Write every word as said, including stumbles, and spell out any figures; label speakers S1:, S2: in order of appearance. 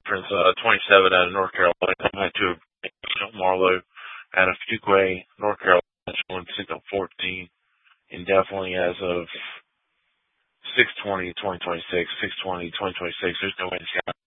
S1: Prince uh, twenty-seven out of North Carolina. I had two of Marlowe out of Fuquay, North Carolina, showing signal fourteen. And definitely as of six twenty, twenty twenty-six, six twenty, twenty twenty-six, there's no wind sky